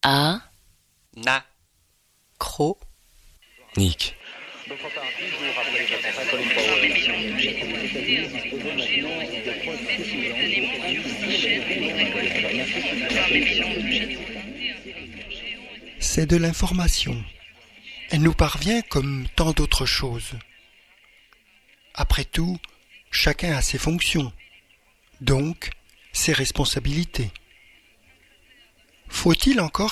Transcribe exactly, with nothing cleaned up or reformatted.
A, Na, Cro, Nick. C'est de l'information. Elle nous parvient comme tant d'autres choses. Après tout, chacun a ses fonctions, donc ses responsabilités. Faut-il encore s'interroger ?